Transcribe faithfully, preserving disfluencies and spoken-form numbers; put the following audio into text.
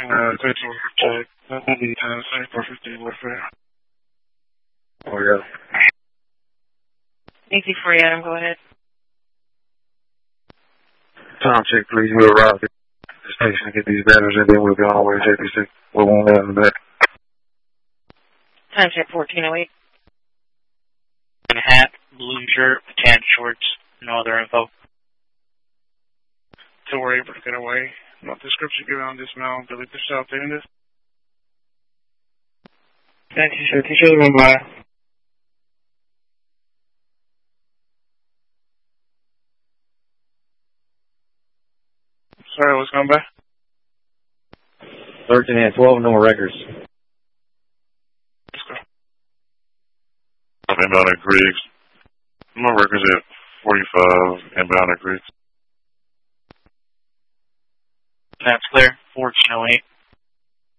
Uh, thirteen check. Lead time, same for fifteen warfare. Oh, yeah. Easy for you, Adam. Go ahead. Time check, please. We'll arrive at the station to get these banners, and then we'll be on our way to J P C. We won't have them back. Time check fourteen oh eight. And a hat, blue shirt, tan shorts, no other info. So we're able to get away. No description given on this mount. Delete the shell, taking this. Thank you, sir. T-shirt one by. Sorry, what's going by? thirteen and twelve, no more records. Let's go. Inbound at Griggs. No records at forty-five, inbound at Griggs. That's clear. fourteen oh eight.